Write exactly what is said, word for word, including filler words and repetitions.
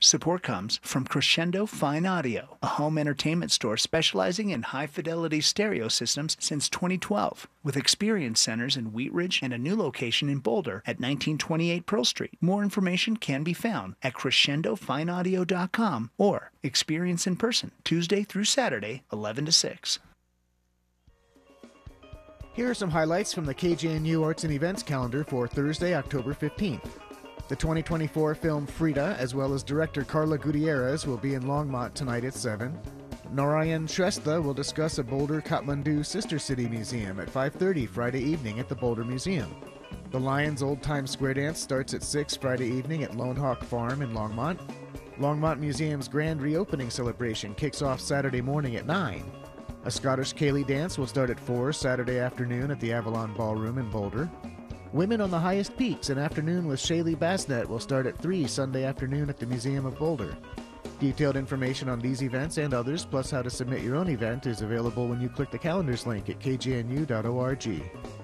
Support comes from Crescendo Fine Audio, a home entertainment store specializing in high-fidelity stereo systems since twenty twelve, with experience centers in Wheat Ridge and a new location in Boulder at nineteen twenty-eight Pearl Street. More information can be found at crescendo fine audio dot com or experience in person Tuesday through Saturday, eleven to six. Here are some highlights from the K J N U Arts and Events calendar for Thursday, October fifteenth. The twenty twenty-four film Frida, as well as director Carla Gutierrez, will be in Longmont tonight at seven. Narayan Shrestha will discuss a Boulder Kathmandu Sister City Museum at five thirty Friday evening at the Boulder Museum. The Lions Old Time Square Dance starts at six Friday evening at Lone Hawk Farm in Longmont. Longmont Museum's grand reopening celebration kicks off Saturday morning at nine. A Scottish Ceilidh dance will start at four Saturday afternoon at the Avalon Ballroom in Boulder. Women on the Highest Peaks, an afternoon with Shaylee Basnet, will start at three Sunday afternoon at the Museum of Boulder. Detailed information on these events and others, plus how to submit your own event, is available when you click the calendars link at k j n u dot org.